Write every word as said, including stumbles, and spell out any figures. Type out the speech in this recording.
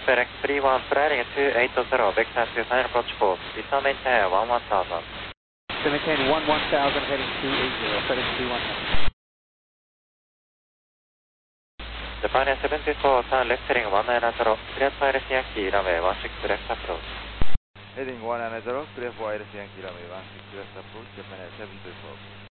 FedEx three one, flying two eight zero, vector to final approach course. Please maintain one one thousand. To maintain one one thousand, heading two eight zero, FedEx three one. Japan Air seven two four, turn left heading one nine zero, clear for L C Yankee, runway one six left approach. Heading one nine zero, clear for L C Yankee, runway one six left approach, Japan Air seven two four.